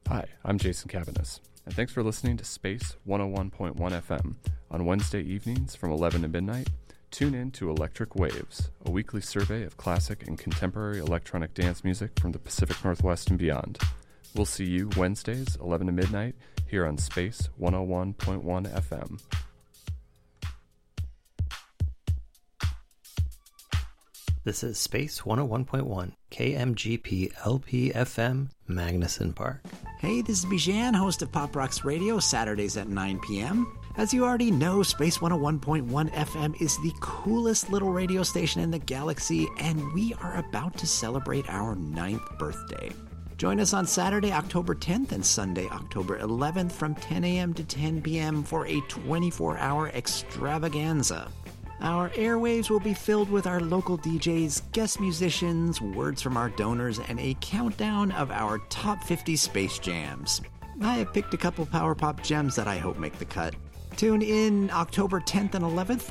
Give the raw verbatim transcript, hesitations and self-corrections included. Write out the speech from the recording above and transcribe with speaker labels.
Speaker 1: Hi, I'm Jason Cabanis, and thanks for listening to Space one oh one point one F M. On Wednesday evenings from eleven to midnight, tune in to Electric Waves, a weekly survey of classic and contemporary electronic dance music from the Pacific Northwest and beyond. We'll see you Wednesdays, eleven to midnight, here on Space one oh one point one F M.
Speaker 2: This is Space one oh one point one, K M G P L P F M, Magnuson Park.
Speaker 3: Hey, this is Bijan, host of Pop Rocks Radio, Saturdays at nine p.m. As you already know, Space one oh one point one F M is the coolest little radio station in the galaxy, and we are about to celebrate our ninth birthday. Join us on Saturday, October tenth and Sunday, October eleventh from ten a.m. to ten p.m. for a twenty-four hour extravaganza. Our airwaves will be filled with our local D Js, guest musicians, words from our donors, and a countdown of our top fifty space jams. I have picked a couple power pop gems that I hope make the cut. Tune in October tenth and eleventh